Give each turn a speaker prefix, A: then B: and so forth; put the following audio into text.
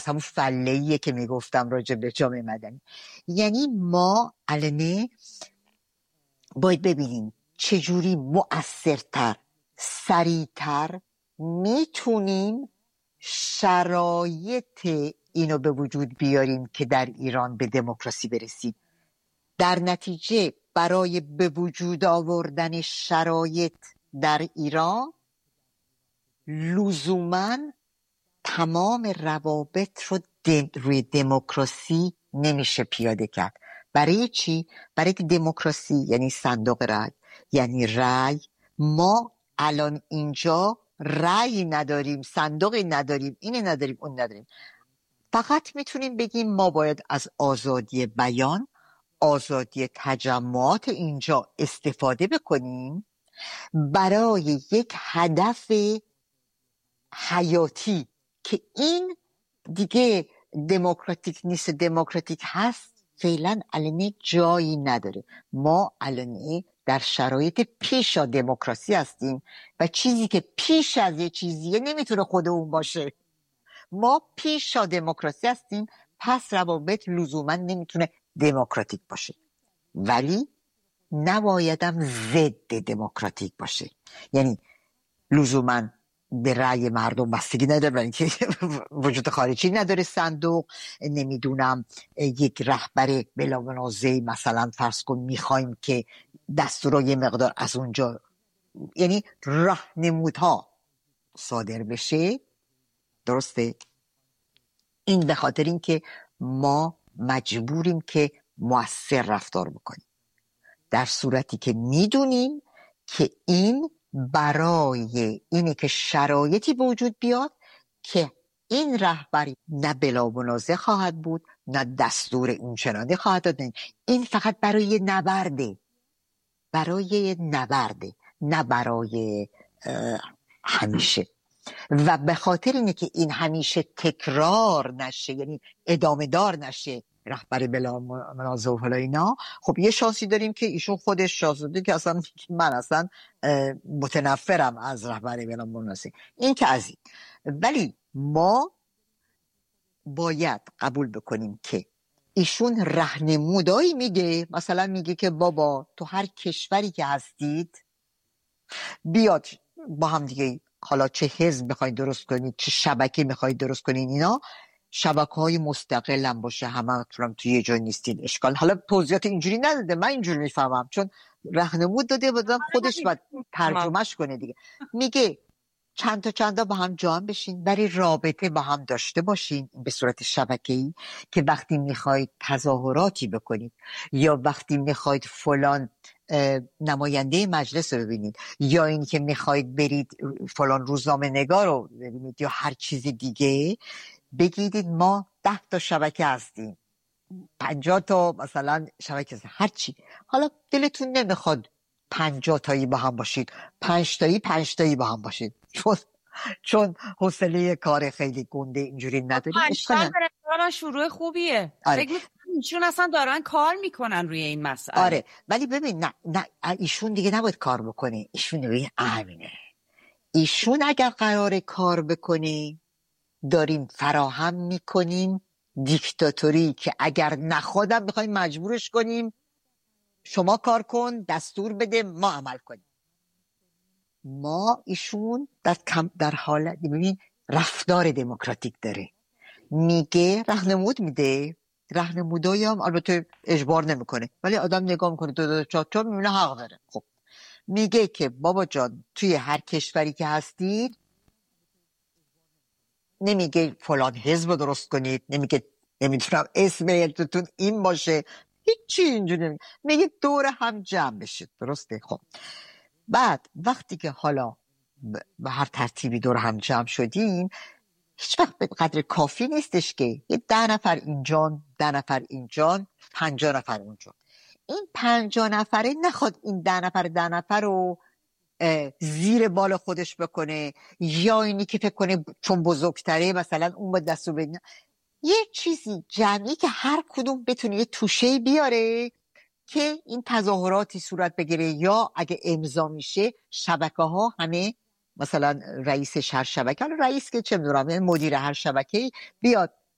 A: همون فله‌ایه که میگفتم راجع به جامعه مدنی. یعنی ما الان باید ببینیم چجوری مؤثرتر، سریعتر میتونیم شرایط اینو به وجود بیاریم که در ایران به دموکراسی برسیم. در نتیجه برای به وجود آوردن شرایط در ایران لزوماً تمام روابط رو روی دموکراسی نمیشه پیاده کرد. برای چی؟ برای که دموکراسی یعنی صندوق رای، یعنی رای. ما الان اینجا رای نداریم، صندوقی نداریم، اینی نداریم، اون نداریم. فقط میتونیم بگیم ما باید از آزادی بیان، آزادی تجمعات اینجا استفاده بکنیم برای یک هدف حیاتی که این دیگه دموکراتیک نیست، دموکراتیک هست، فعلا الان جایی نداره. ما الان در شرایط پیش از دموکراسی هستیم و چیزی که پیش از یه چیزیه نمیتونه خود اون باشه. ما پیش از دموکراسی هستیم، پس روابط لزوما نمیتونه دموکراتیک باشه، ولی نبایدم ضد دموکراتیک باشه. یعنی لزوما به رأی مردم بستگی نداره، برای اینکه وجود خارجی نداره صندوق. نمیدونم یک رهبر بلا منازع مثلا فرض کن میخوایم که دستور یه مقدار از اونجا، یعنی راهنمودها صادر بشه. درسته؟ این به خاطر اینکه ما مجبوریم که مؤثر رفتار بکنیم، در صورتی که میدونیم که این برای اینه که شرایطی به وجود بیاد که این رهبری نه بلا منازع خواهد بود، نه دستور این چنانی خواهد داد. این فقط برای نبرده، برای نبرده، نه برای همیشه. و به خاطر اینه که این همیشه تکرار نشه، یعنی ادامه دار نشه رهبر بلا منازع و فلا اینا، خب یه شانسی داریم که ایشون خودش شاهزاده که اصلا من اصلا متنفرم از رهبر بلا منازع، این که از این. ولی ما باید قبول بکنیم که ایشون راهنمودایی میده، مثلا میگه که بابا تو هر کشوری که هستید بیاد با هم دیگه، حالا چه حزب میخواید درست کنید، چه شبکه میخواید درست کنید، اینا شبکه‌های مستقل هم باشه، همه توی یه جای نیستین، اشکال. حالا توضیحات اینجوری نداده، من اینجوری میفهمم چون راهنمود داده بودم، خودش باید ترجمهش کنه دیگه. میگه چند تا با هم جمع بشین، برای رابطه با هم داشته باشین به صورت شبکه‌ای، که وقتی میخواید تظاهراتی بکنید یا وقتی میخواید فلان نماینده مجلس رو ببینید، یا این که میخواید برید فلان روزنامه نگار رو ببینید یا هر چیز دیگه، بگیدید ما 10 تا شبکه هستیم، 50 تا مثلا شبکه هستیم، هر چی. حالا دلتون نمیخواد 50 تایی با هم باشید، 5 تایی با هم باشید، چون حوصله کار خیلی گنده اینجوری نداریم.
B: اشکال من شروع خوبیه.
A: آره.
B: فکر میکنم ایشون اصلا دارن کار میکنن روی این مسئله.
A: آره، ولی ببین نه ایشون دیگه نباید کار بکنه. ایشون روی امینه. ایشون اگر قراره کار بکنه، داریم فراهم میکنیم دیکتاتوری که اگر نخوادم بخوایم مجبورش کنیم شما کار کن، دستور بده، ما عمل کنیم. ما ایشون در حالت ببین رفتار دموکراتیک داره، میگه راهنمود میده، راهنمودایی هم البته اجبار نمیکنه، ولی آدم نگاه میکنه دو چهار میبینه حق داره. خب میگه که بابا جان توی هر کشوری که هستید، نمیگه فلان حزب درست کنید، نمیگه نمیدونم اسم حزبتون این باشه، هیچی اینجوری میگه دور هم جمع بشید. درسته؟ خب بعد وقتی که حالا به هر ترتیبی دور هم جمع شدیم، هیچ وقت به قدر کافی نیستش که یه 10 نفر اینجان، 10 نفر اینجان، 50 نفر اونجا. این 50 نفره نخواد این 10 نفر رو زیر بال خودش بکنه، یا اینی که فکر کنه چون بزرگتره مثلا اون با دستو بدن. یه چیزی جمعی که هر کدوم بتونه یه توشه بیاره که این تظاهراتی صورت بگیره، یا اگه امضا میشه شبکه ها همه، مثلا رئیس هر شبکه، حالا رئیس که چه میدونم، مدیر هر شبکه بیاد